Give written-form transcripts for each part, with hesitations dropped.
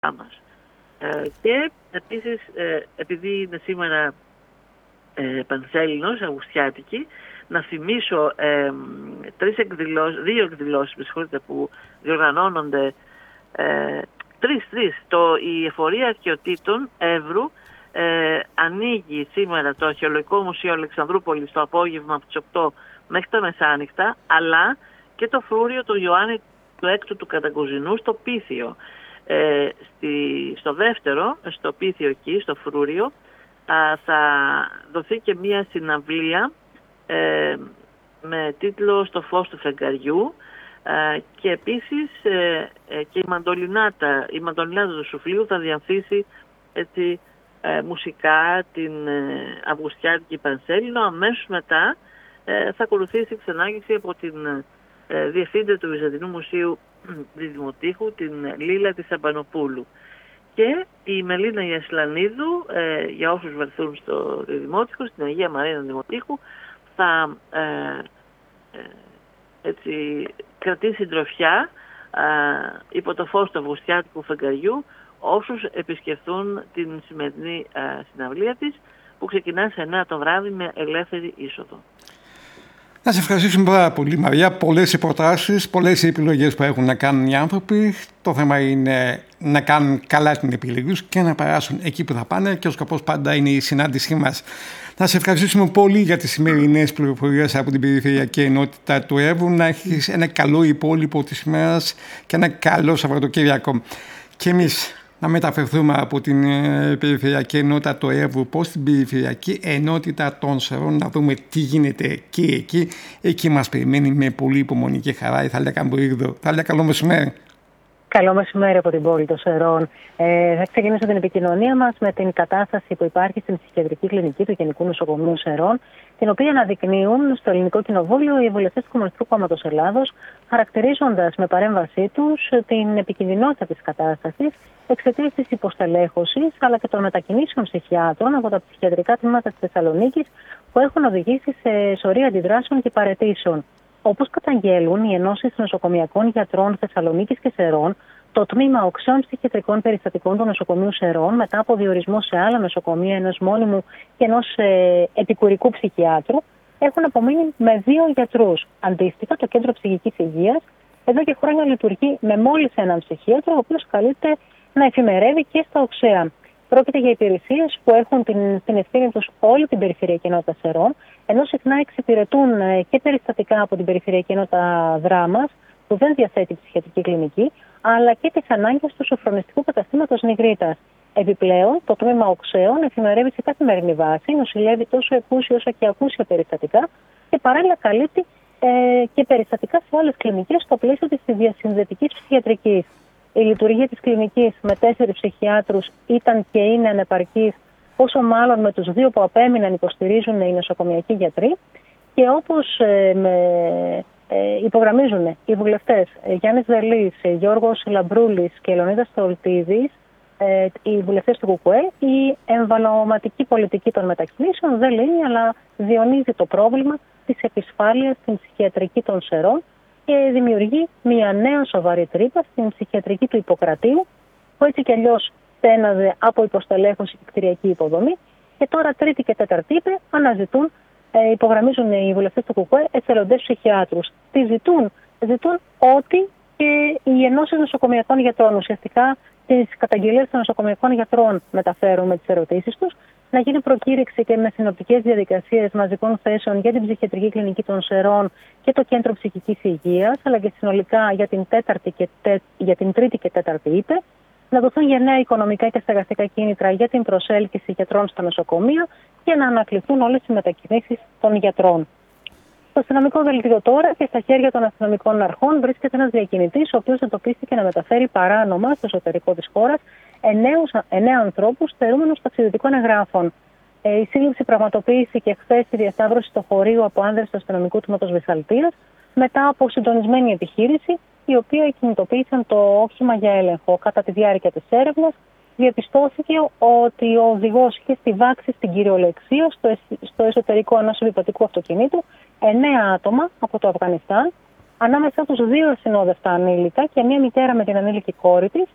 μας. Και επίσης, επειδή είναι σήμερα Πανσέλινος, Αυγουστιάτικη, να θυμίσω δύο εκδηλώσεις που διοργανώνονται, τρεις, η Εφορία Αρχαιοτήτων Εύρου ανοίγει σήμερα το Αρχαιολογικό Μουσείο Αλεξανδρούπολης το απόγευμα από τις 8 μέχρι τα μεσάνυχτα, αλλά και το φρούριο του Ιωάννη του Έκτου του Κατακουζινού στο Πίθιο. Στο δεύτερο, στο Πίθιο εκεί, στο φρούριο, θα δοθεί και μία συναυλία με τίτλο «Στο φως του φεγγαριού», και επίσης και η μαντολινάτα του Σουφλίου θα διανθίσει έτσι μουσικά την Αυγουστιάτικη Πανσέλινο. Αμέσως μετά θα ακολουθήσει ξενάγηση από την διευθύντρια του Βυζαντινού Μουσείου Δημοτήχου, την Λίλα της Αμπανοπούλου. Και η Μελίνα Ιασλανίδου, για όσους βρεθούν στο Δημότυχο, στην Αγία Μαρίνα Δημοτήχου, θα κρατήσει συντροφιά υπό το φως του Αυγουστιάτικου φεγγαριού όσους επισκεφθούν την σημερινή συναυλία της, που ξεκινά σε 9 το βράδυ με ελεύθερη είσοδο. Να σε ευχαριστήσουμε πάρα πολύ, Μαρία. Πολλές οι προτάσεις, πολλές οι επιλογές που έχουν να κάνουν οι άνθρωποι. Το θέμα είναι να κάνουν καλά την επιλογή τους και να περάσουν εκεί που θα πάνε, και ο σκοπός πάντα είναι η συνάντησή μας. Να σε ευχαριστήσουμε πολύ για τις σημερινές πληροφορίες από την Περιφερειακή Ενότητα του Εύρου. Να έχεις ένα καλό υπόλοιπο της ημέρας και ένα καλό Σαββατοκύριακο. Και εμείς να μεταφερθούμε από την Περιφερειακή Ενότητα του Εύρου προς την Περιφερειακή Ενότητα των Σερών, να δούμε τι γίνεται και εκεί. Εκεί μας περιμένει με πολύ υπομονή και χαρά η Θαλία Καμπουρίδου. Θαλία, καλό μεσημέρι. Καλό μεσημέρι από την πόλη των Σερών. Θα ξεκινήσω την επικοινωνία μας με την κατάσταση που υπάρχει στην ψυχιατρική κλινική του Γενικού Νοσοκομείου Σερών, την οποία αναδεικνύουν στο Ελληνικό Κοινοβούλιο οι βουλευτές του Κομμουνιστικού Κόμματος Ελλάδος, χαρακτηρίζοντας με παρέμβασή τους την επικινδυνότητα της κατάστασης εξαιτίας της υποστελέχωσης αλλά και των μετακινήσεων ψυχιάτρων από τα ψυχιατρικά τμήματα της Θεσσαλονίκης, που έχουν οδηγήσει σε σωρία αντιδράσεων και παραιτήσεων. Όπως καταγγέλουν οι ενώσεις νοσοκομιακών γιατρών Θεσσαλονίκης και Σερών, το τμήμα οξέων ψυχιατρικών περιστατικών του νοσοκομείου Σερών, μετά από διορισμό σε άλλα νοσοκομεία ενός μόνιμου και ενός επικουρικού ψυχιάτρου, έχουν απομείνει με 2 γιατρούς. Αντίστοιχα, το Κέντρο Ψυχικής Υγείας εδώ και χρόνια λειτουργεί με μόλις έναν ψυχίατρο, ο οποίος καλείται να εφημερεύει και στα οξέα. Πρόκειται για υπηρεσίες που έχουν την ευθύνη τους όλη την Περιφερειακή Ενότητα Σερών, ενώ συχνά εξυπηρετούν και περιστατικά από την Περιφερειακή Ενότητα Δράμας, που δεν διαθέτει ψυχιατρική κλινική, αλλά και τις ανάγκες του σοφρονιστικού καταστήματος Νιγρίτας. Επιπλέον, το τμήμα οξέων εφημερεύει σε καθημερινή βάση, νοσηλεύει τόσο εκούσια όσο και ακούσια περιστατικά και παράλληλα καλύπτει και περιστατικά σε άλλες κλινικές στο πλαίσιο της διασυνδετικής ψυχιατρικής. Η λειτουργία της κλινικής με 4 ψυχιάτρους ήταν και είναι ανεπαρκής, πόσο μάλλον με τους 2 που απέμειναν υποστηρίζουν οι νοσοκομιακοί γιατροί. Και όπως υπογραμμίζουν οι βουλευτές Γιάννης Δελής, Γιώργος Λαμπρούλης και Λεωνίδας Στολτίδης, οι βουλευτές του ΚΚΕ, η εμβαλωματική πολιτική των μετακινήσεων δεν λύνει, αλλά διονύζει το πρόβλημα της επισφάλειας στην ψυχιατρική των Σερών και δημιουργεί μια νέα σοβαρή τρύπα στην ψυχιατρική του Ιπποκρατίου, που έτσι κι αλλιώς στέναζε από υποστελέχωση και κτηριακή υποδομή, και τώρα τρίτη και τέταρτη είπε αναζητούν, υπογραμμίζουν οι βουλευτές του ΚΚΕ, εθελοντές ψυχιάτρους. Τι ζητούν? Ζητούν ότι και οι ενώσεις νοσοκομιακών γιατρών, ουσιαστικά τις καταγγελίες των νοσοκομιακών γιατρών μεταφέρουν με τις ερωτήσεις τους, να γίνει προκήρυξη και με συνοπτικές διαδικασίες μαζικών θέσεων για την ψυχιατρική κλινική των Σερών και το Κέντρο Ψυχικής Υγείας, αλλά και συνολικά για την τρίτη και τέταρτη είπε, να δοθούν γενναία οικονομικά και στεγαστικά κίνητρα για την προσέλκυση γιατρών στα νοσοκομεία και να ανακληθούν όλες οι μετακινήσεις των γιατρών. Στο αστυνομικό δελτίο τώρα και στα χέρια των αστυνομικών αρχών βρίσκεται ένας διακινητής, ο οποίος εντοπίστηκε να μεταφέρει παράνομα στο εσωτερικό της χώρας 9 ανθρώπους στερούμενους ταξιδιωτικών εγγράφων. Η σύλληψη πραγματοποιήθηκε χθες στη διασταύρωση στο χωρίο από άνδρες του αστυνομικού τμήματος Βεσσαλτίας, μετά από συντονισμένη επιχείρηση, η οποία κινητοποίησαν το όχημα για έλεγχο. Κατά τη διάρκεια της έρευνας, διαπιστώθηκε ότι ο οδηγός είχε στιβάξει στην κυριολεξία στο εσωτερικό ενός επιβατικού αυτοκινήτου 9 άτομα από το Αφγανιστάν, ανάμεσα τους 2 ασυνόδευτα ανήλικα και μια μητέρα με την ανήλικη κόρη της,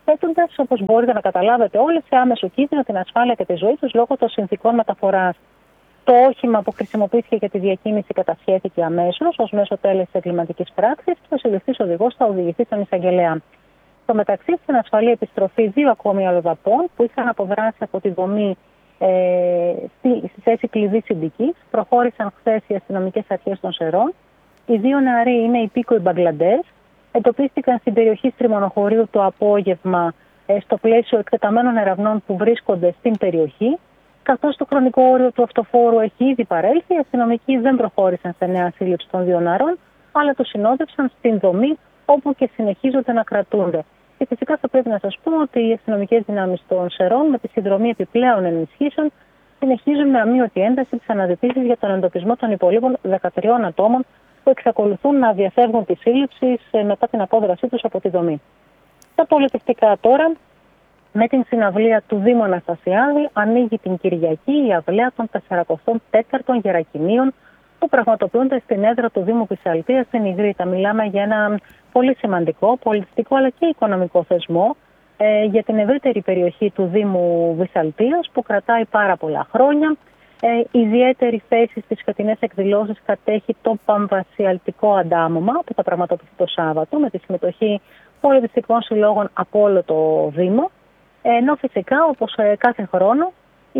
θέτοντας, όπως μπορείτε να καταλάβετε όλοι, σε άμεσο κίνδυνο την ασφάλεια και τη ζωή τους λόγω των συνθηκών μεταφοράς. Το όχημα που χρησιμοποιήθηκε για τη διακίνηση κατασχέθηκε αμέσως ως μέσο τέλεσης εγκληματικής πράξης και ο συλληφθής οδηγός θα οδηγηθεί στον εισαγγελέα. Στο μεταξύ, στην ασφαλή επιστροφή 2 ακόμη αλλοδαπών που είχαν αποδράσει από τη δομή στη θέση κλειδί συντικής, προχώρησαν χθες οι αστυνομικές αρχές των Σερών. Οι 2 νεαροί είναι υπήκοοι Μπαγκλαντές. Εντοπίστηκαν στην περιοχή Στριμονοχωρίου το απόγευμα στο πλαίσιο εκτεταμένων ερευνών που βρίσκονται στην περιοχή. Καθώς το χρονικό όριο του αυτοφόρου έχει ήδη παρέλθει, οι αστυνομικοί δεν προχώρησαν σε νέα σύλληψη των 2 νεαρών, αλλά το συνόδευσαν στην δομή όπου και συνεχίζονται να κρατούνται. Και φυσικά θα πρέπει να σας πω ότι οι αστυνομικές δυνάμεις των Σερών, με τη συνδρομή επιπλέον ενισχύσεων, συνεχίζουν με αμύωτη ένταση τις αναζητήσεις για τον εντοπισμό των υπολείπων 13 ατόμων που εξακολουθούν να διαφεύγουν τη σύλληψη μετά την απόδρασή τους από τη δομή. Τα πολιτιστικά τώρα, με την συναυλία του Δήμου Αναστασιάδη, ανοίγει την Κυριακή η αυλαία των 44ων Γερακηνίων που πραγματοποιούνται στην έδρα του Δήμου Βυσσαλτίας στην Ιγρήτα. Μιλάμε για ένα πολύ σημαντικό πολιτιστικό αλλά και οικονομικό θεσμό για την ευρύτερη περιοχή του Δήμου Βυσσαλτίας που κρατάει πάρα πολλά χρόνια. Ιδιαίτερη θέση στις φετινές εκδηλώσεις κατέχει το Παμβασιαλτικό Αντάμωμα που θα πραγματοποιηθεί το Σάββατο με τη συμμετοχή πολιτιστικών συλλόγων από όλο το Δήμο. Ενώ φυσικά, όπως κάθε χρόνο,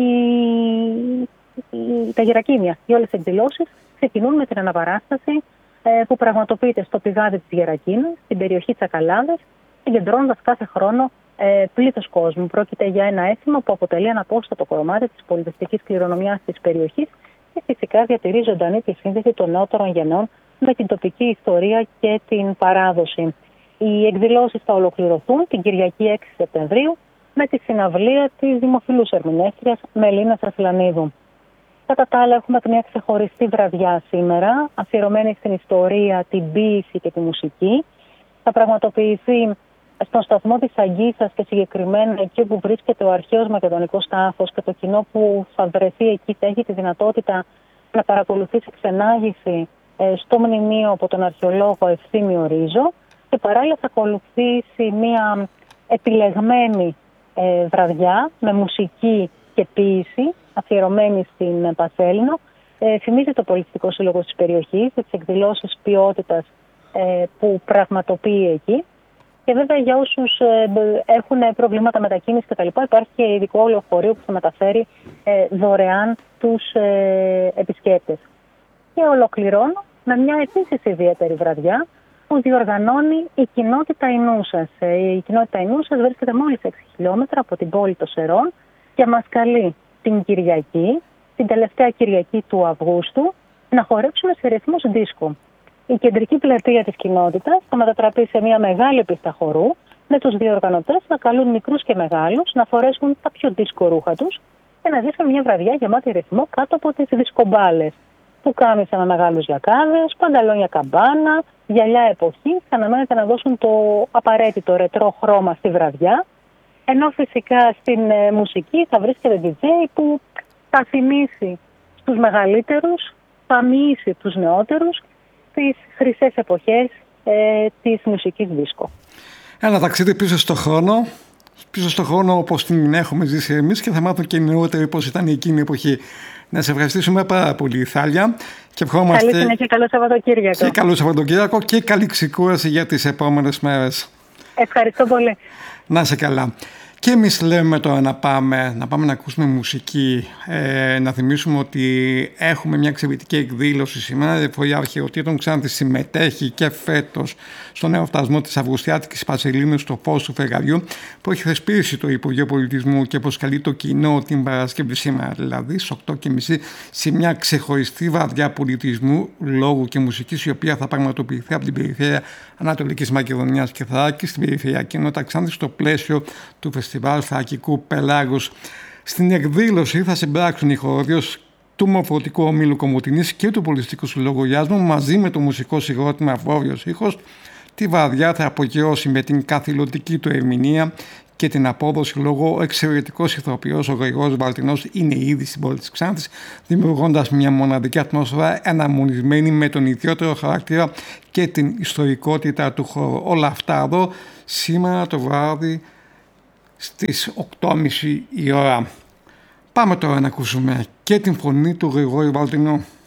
τα Γερακίνια, οι όλες οι εκδηλώσεις ξεκινούν με την αναπαράσταση που πραγματοποιείται στο πηγάδι της Γερακίνας, στην περιοχή Τσακαλάδες, συγκεντρώνοντας κάθε χρόνο πλήθος κόσμου. Πρόκειται για ένα έθιμο που αποτελεί αναπόσπαστο κομμάτι της πολιτιστικής κληρονομιάς της περιοχής και φυσικά διατηρεί ζωντανή τη σύνδεση των νεότερων γεννών με την τοπική ιστορία και την παράδοση. Οι εκδηλώσεις θα ολοκληρωθούν την Κυριακή 6 Σεπτεμβρίου με τη συναυλία της δημοφιλούς ερμηνεύτριας Μελίνας Ασλανίδου. Κατά τα άλλα, έχουμε μια ξεχωριστή βραδιά σήμερα, αφιερωμένη στην ιστορία, την ποίηση και τη μουσική. Θα πραγματοποιηθεί στον σταθμό της Αγγίσας και συγκεκριμένα εκεί που βρίσκεται ο αρχαίος μακεδονικός τάφος και το κοινό που θα βρεθεί εκεί θα έχει τη δυνατότητα να παρακολουθήσει ξενάγηση στο μνημείο από τον αρχαιολόγο Ευθύμιο Ρίζο και παράλληλα θα ακολουθήσει μια επιλεγμένη βραδιά με μουσική και ποίηση αφιερωμένη στην Πασέλινο. Θυμίζει το Πολιτιστικό Σύλλογο της περιοχής και τις εκδηλώσεις ποιότητας που πραγματοποιεί εκεί. Και βέβαια για όσους έχουν προβλήματα μετακίνησης κτλ. Υπάρχει και ειδικό λεωφορείο που θα μεταφέρει δωρεάν τους επισκέπτες. Και ολοκληρώνω με μια επίσης ιδιαίτερη βραδιά που διοργανώνει η κοινότητα Ινούσας. Η κοινότητα Ινούσας βρίσκεται μόλις 6 χιλιόμετρα από την πόλη των Σερών και μας καλεί την Κυριακή, την τελευταία Κυριακή του Αυγούστου, να χορέψουμε σε ρυθμούς δίσκο. Η κεντρική πλατεία της κοινότητας θα μετατραπεί σε μια μεγάλη πίστα χορού, με τους διοργανωτές να καλούν μικρούς και μεγάλους να φορέσουν τα πιο δίσκο ρούχα τους και να ζήσουν μια βραδιά γεμάτη ρυθμό κάτω από τις δισκομπάλες. Που κάμισα με μεγάλους γιακάδες, πανταλόνια καμπάνα, γυαλιά εποχής, αναμένεται να δώσουν το απαραίτητο ρετρό χρώμα στη βραδιά. Ενώ φυσικά στην μουσική θα βρίσκεται DJ που θα θυμίσει στους μεγαλύτερους, θα μοιήσει τους νεότερους τις χρυσές εποχές της μουσικής δίσκο. Ένα ταξίδι πίσω στον χρόνο όπως την έχουμε ζήσει εμείς και θα μάθουν και οι νεότεροι πώς ήταν εκείνη η εποχή. Να σε ευχαριστήσουμε πάρα πολύ, Θάλια. Και ευχόμαστε... Καλή συνέχεια, καλό Σαββατοκύριακο. Και καλό Σαββατοκύριακο και καλή ξεκούραση για τις επόμενες μέρες. Ευχαριστώ πολύ. Να είσαι καλά. Και εμείς λέμε τώρα να πάμε να ακούσουμε μουσική, να θυμίσουμε ότι έχουμε μια εξαιρετική εκδήλωση σήμερα. Η Εφορία Αρχαιοτήτων Ξάνθης συμμετέχει και φέτος στον εορτασμό της Αυγουστιάτικης Πασελίνου στο φως του φεγγαριού που έχει θεσπίσει το Υπουργείο Πολιτισμού και προσκαλεί το κοινό την Παρασκευή σήμερα, δηλαδή στις 8.30 σε μια ξεχωριστή βραδιά πολιτισμού, λόγου και μουσικής, η οποία θα πραγματοποιηθεί από την περιφέρεια Ανατολικής Μακεδονίας και Θράκης στην περιφερειακή κοινότητα Ξάνθης στο πλαίσιο του Φεστιβάλ Θρακικού Πελάγους. Στην εκδήλωση θα συμπράξουν οι χοροδίες του Μορφωτικού Ομίλου Κομωτινής και του Πολιτιστικού Συλλόγου Γιάσμου μαζί με το μουσικό συγκρότημα Βόρειος Ήχος. Τη βραδιά θα απογειώσει με την καθηλωτική του ερμηνεία και την απόδοση λόγω ο εξαιρετικός ηθοποιός ο Γρηγόρης Βαλτινός είναι ήδη στην πόλη της Ξάνθης, δημιουργώντας μια μοναδική ατμόσφαιρα εναρμονισμένη με τον ιδιαίτερο χαρακτήρα και την ιστορικότητα του χώρου. Όλα αυτά εδώ σήμερα το βράδυ στις 8.30 η ώρα. Πάμε τώρα να ακούσουμε και την φωνή του Γρηγόρη Βαλτινού.